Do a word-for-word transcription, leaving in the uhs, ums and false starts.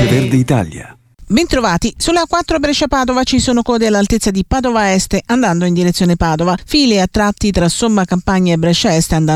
Croce Verde Italia. Bentrovati, sulla A quattro Brescia-Padova ci sono code all'altezza di Padova Est andando in direzione Padova, file a tratti tra Somma Campagna e Brescia Est andando